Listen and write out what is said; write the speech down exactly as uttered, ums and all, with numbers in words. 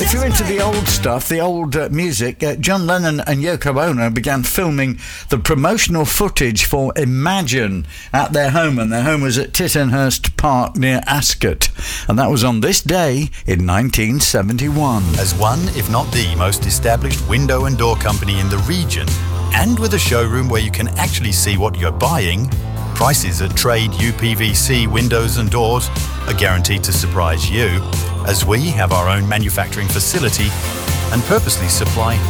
if you're into the old stuff, the old uh, music, uh, John Lennon and Yoko Ono began filming the promotional footage for Imagine at their home, and their home was at Tittenhurst Park near Ascot, and that was on this day in nineteen seventy-one. As one, if not the most established window and door company in the region, and with a showroom where you can actually see what you're buying, prices at trade U P V C windows and doors are guaranteed to surprise you, as we have our own manufacturing facility and purposely supply